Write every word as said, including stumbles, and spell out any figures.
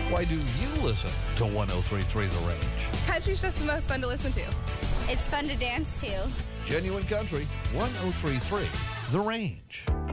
Why do you listen to one oh three point three The Range? Country's just the most fun to listen to. It's fun to dance to. Genuine Country, one oh three point three The Range.